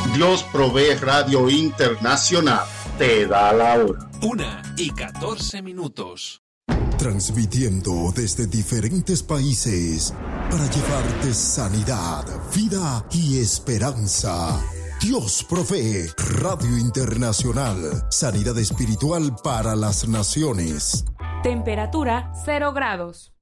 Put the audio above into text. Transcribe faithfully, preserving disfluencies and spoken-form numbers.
Dios Provee Radio Internacional te da la hora. Una y catorce minutos. Transmitiendo desde diferentes países para llevarte sanidad, vida y esperanza. Dios Provee Radio Internacional. Sanidad espiritual para las naciones. Temperatura cero grados.